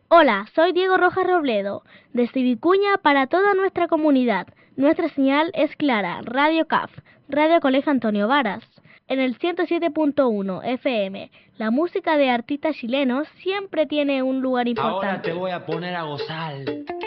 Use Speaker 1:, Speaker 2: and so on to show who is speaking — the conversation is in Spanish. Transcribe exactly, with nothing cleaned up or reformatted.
Speaker 1: Hola, soy Diego Rojas Robledo, desde Vicuña para toda nuestra comunidad. Nuestra señal es clara, Radio C A F, Radio Colegio Antonio Varas. En el ciento siete punto uno F M, la música de artistas chilenos siempre tiene un lugar importante.
Speaker 2: Ahora te voy a poner a gozar.